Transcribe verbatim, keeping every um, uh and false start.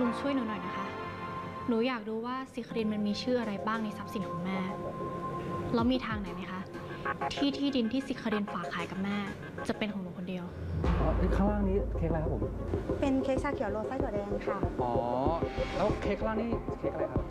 ลุงช่วยหนูหน่อยนะคะหนูอยากรู้ว่าสิครินมันมีชื่ออะไรบ้างในทรัพย์สินของแม่แล้วมีทางไหนไหมคะที่ที่ดินที่สิครินฝากขายกับแม่จะเป็นของหนูคนเดียวอ๋อข้างล่างนี้เค้กอะไรครับผมเป็นเค้กชาเขียวโรสไส้ถั่วแดงค่ะอ๋อแล้วเค้กข้างล่างนี่เค้กอะไรครับ